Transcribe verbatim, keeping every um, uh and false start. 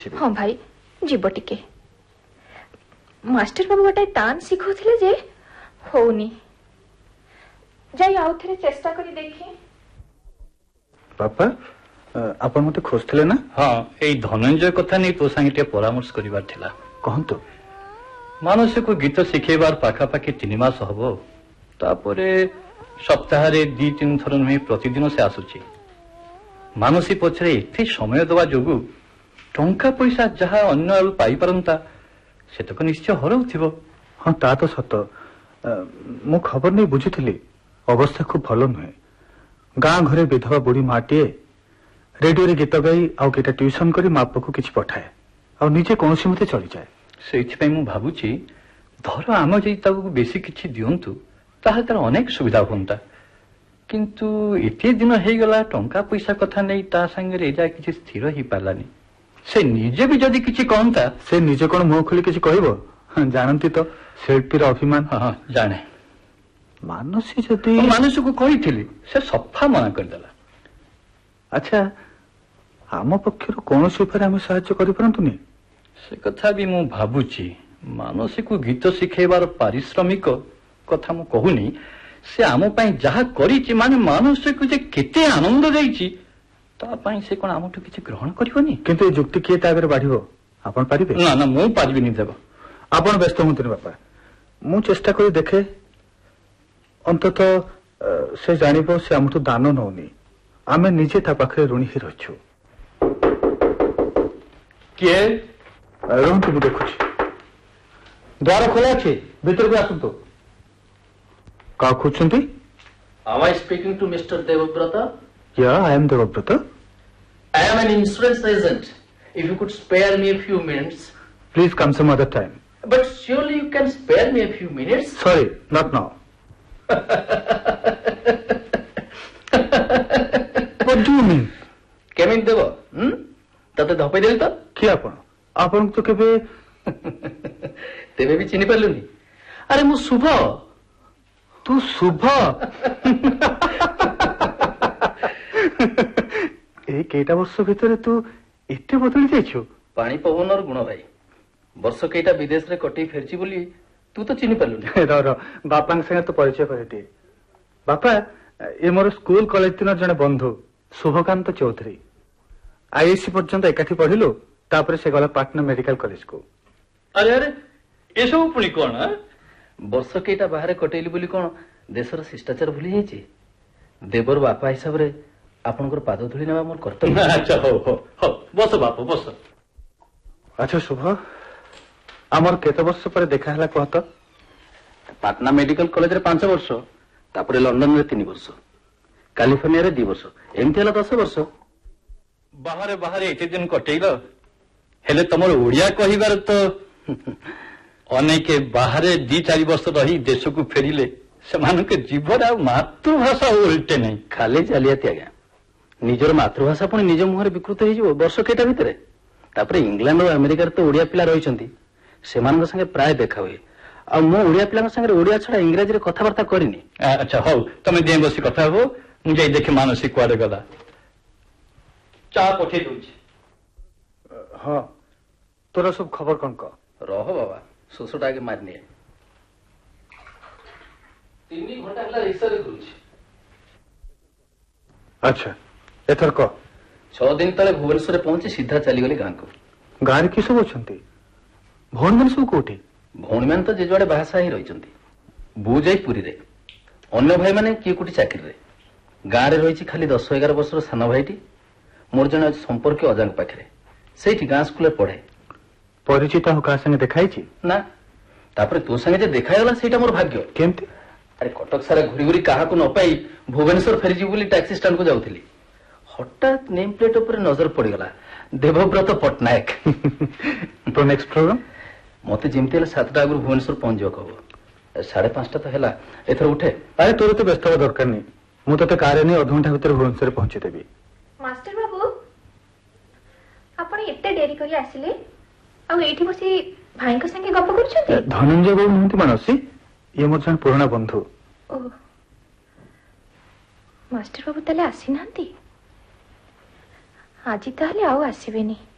हाँ भाई जीव टिके मास्टर बाबू गोटाए तान शिखुले जे होनी जाई आउ थे चेष्टा करी देखी। बापा आपण मते खोजथिले ना? हाँ एई धनंजय कथा नहीं तो संगे परामर्श करिवार थिला। कहंतु मानस को गीत शिखेबार पाखापाखि तीन मास हबो तापरे सप्ताह रे दी तीन थर नुहे प्रतिदिन से आसुची मानसी पछरे एते समय दवा जोगु टंका पैसा जहा अन्य आलु पाई परंता सेतक निश्चय हरउथिबो। हाँ ता तो सत मु खबर नहीं बुझिथिली अवस्था खूब भलो नुहे गाँ घरे विधवा बुढ़ी माटीए रेडियो रे गीत गाई आउ केटा ट्यूशन करी माप को किछि पठाए आ निजे कोनसी मते चली जाए सेछि पई मु भाबुची धर आम जई ताकू बेसी किछि दियंतु ताहा तार अनेक सुविधा होंता किंतु एते दिन हे गला टंका पैसा कथा नै ता संगे रे जा किछि स्थिर ही पालानी से निजे भी जदी किछि कहंता से निजे कोन मुंह खोली किछि कहबो जानंती तो शिल्पीर अभिमान। हां जाने मानसी जदी मानस को कहिथिली से सफा मना कर देला। अच्छा आम पक्षर कोनसी उपाय हम सहायता करि परंतुनी से कथा भी मु भाबुची मानसी को गीत शिखेबार पारिश्रमिक कथा मु कहूनी से आम पई जहा करिछि माने मानस को जे केते आनंद देइछि ता पई से कोन आमठु किछि ग्रहण करिवनी किंतु ए जुक्ति किए तागर बाढिबो आपण पारिबे ना ना मु पारिबिनी देबो आपण व्यस्त हुंतनि बापा मु चेष्टा करि देखे अंतत से जानिबो से आमठु दान नौनी आमे निजे ता पाखरे ऋणी ही रहछु। के रहंतु देखुछि द्वार खोला अछि भीतर को आसंतु का खुचंती। Am I speaking to Mister Devabrata? Yeah, I am Devabrata. I am an insurance agent. If you could spare me a few minutes. Please come some other time. But surely you can spare me a few minutes. Sorry, not now. What do you mean? केमिन देव हम्म तते धपै देल त कि आपण आपण तो केबे तेबे भी चिनि परलुनी। अरे मु शुभ तू शुभ ए केटा वर्ष भितर तू एते बदली जाइछु। पानी पवनर गुण भाई वर्ष केटा विदेश रे कटि फेरची बोली तू तो चिनि परलुनी। र र बापा संगे तो परिचय करे दे। बापा ए मोर स्कूल कॉलेज दिन जने बंधु शुभकांत चौधरी आईएससी पर्यंत एकाठी पढ़िलु तापर से गला पाटना मेडिकल कॉलेज को। अरे अरे ए सब पुणी कोन वर्ष केटा बाहर कटेली बोली कोन देशर शिष्टाचार भूली जाइछि। देवर बापा हिसाब रे आपनकर पाद धुली नेबा मोर कर्तव्य। अच्छा हो हो हो बस बाप बस। अच्छा शुभ आमर केते वर्ष पर देखा हला कहत। पाटना मेडिकल कॉलेज रे पांच वर्ष तापर लंदन रे तीन वर्ष कैलिफोर्निया रे दो वर्ष एमती हला दस वर्ष। बाहर बाहर एते दिन कटेइल हेले तमर ओडिया कहिबार तो अनेक बाहर दी चार वर्ष रही देश को फेरिले से जीवन आ मातृभाषा उल्टे नहीं खाली चलियाती आज्ञा निजर मातृभाषा पुणी निज मुहर विकृत हो वर्ष केटा भितर तापर इंग्लैंड और अमेरिका तो ओडिया पिला रही से प्राय देखा हुए आ मो ओडिया पिला संगे ओडिया छड़ा इंग्राजी रे कथबार्ता करिनी। अच्छा हौ तमे दे बसी कथा हो मु जाई देखे मानसी कुआडे गला चा पठे दूची। हां तोरा सब खबर कोन का रह बाबा सुसुटा आगे मारनी है तीन घंटा हला रिक्शा रे घुरुची। अच्छा एथर को छह दिन तले भुवनेश्वर पहुंची सीधा चली गली गां को। गां रे कि सब अछंती भौण मन सब कोठी भौण मन तो जेजुआडे भाषा ही रहिचंती बू जाई पुरी रे अन्य भाई माने की कोठी चाकरी रे गां रे रहिची खाली दस ग्यारह वर्षर सानो भाईटी मोर जने संपर्क अजांग पाखरे सेठी गां स्कूल रे पढे परिचित हो का संगे देखाइची ना तापर तो संगे जे देखायला सेटा मोर भाग्य केमती। अरे कटक सारा घुरी घुरी काहाकू न पाई भुवनेश्वर फेरीजी बोली टैक्सी स्टैंड को जाउथिली हठात नेम प्लेट ऊपर नजर पड़ीगला देवव्रत पटनायक। तो नेक्स्ट प्रोग्राम मते जेमती हला सातटा आगु भुवनेश्वर पहुंच जाओ कहबो साढ़े पांचटा तो हला एथर उठे। अरे तोर तो व्यस्त हो दरकार नहीं मु तते कार ने आधा घंटा भीतर भुवनेश्वर पहुंचे देबी। मास्टर बाबू आपण एते देरी करी आसिले आ एठी बसी भाई को संगे गप करछथि। धनंजय बाबू नहंती मानसी ये मोर जन पुराना बंधु। ओ मास्टर बाबू तले आसी नांती आज ताले आउ आसीबेनी।